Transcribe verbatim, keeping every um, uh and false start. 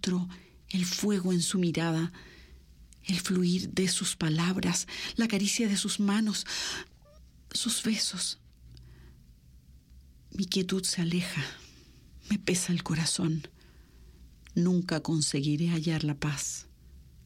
rostro, el fuego en su mirada, el fluir de sus palabras, la caricia de sus manos, sus besos. Mi quietud se aleja, me pesa el corazón. Nunca conseguiré hallar la paz.